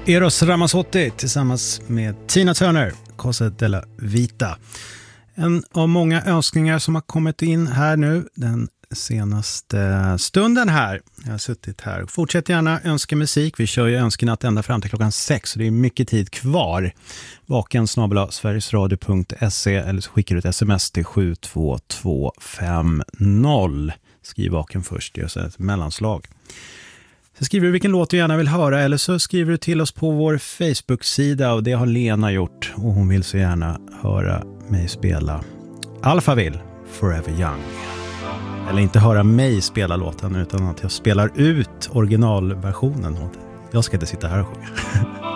Eros Ramazzotti tillsammans med Tina Turner, Cosa della Vita. En av många önskningar som har kommit in här nu den senaste stunden här. Jag har suttit här. Fortsätt gärna önska musik. Vi kör ju önskenatt ända fram till klockan 6 så det är mycket tid kvar. vaken@sverigesradio.se eller så skickar du ett sms till 72250. Skriv vaken först, gör så ett mellanslag. Så skriver du vilken låt du gärna vill höra eller så skriver du till oss på vår Facebook-sida och det har Lena gjort och hon vill så gärna höra mig spela Alphaville, Forever Young. Eller inte höra mig spela låten utan att jag spelar ut originalversionen. Jag ska inte sitta här och sjunga.